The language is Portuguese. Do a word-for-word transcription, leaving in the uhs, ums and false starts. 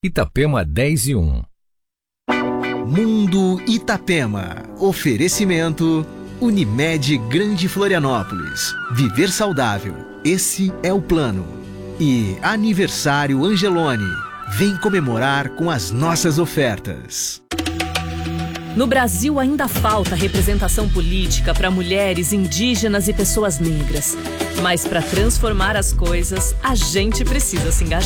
Itapema dez e um. Mundo Itapema. Oferecimento Unimed Grande Florianópolis. Viver saudável. Esse é o plano. E Aniversário Angeloni. Vem comemorar com as nossas ofertas. No Brasil ainda falta representação política para mulheres, indígenas e pessoas negras. Mas para transformar as coisas, a gente precisa se engajar.